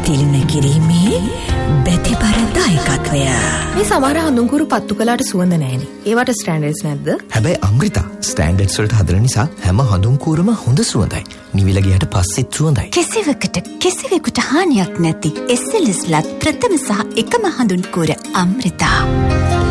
තිළින කිරීමේ බැතිබර දායකත්වය. මේ සමහර හඳුන්කුරු පත්තු කළාට සුවඳ නැහැනේ. ඒවට ස්ටෑන්ඩඩ්ස් නැද්ද? හැබැයි අමෘතා ස්ටෑන්ඩඩ්ස් වලට හදන නිසා හැම හඳුන්කුරම හොඳ සුවඳයි. නිවිල ගියට පස්සෙත් සුවඳයි. කිසිවෙකුට හානියක් නැති SLS ලත් ප්‍රථම සහ එකම හඳුන්කුර අමෘතා.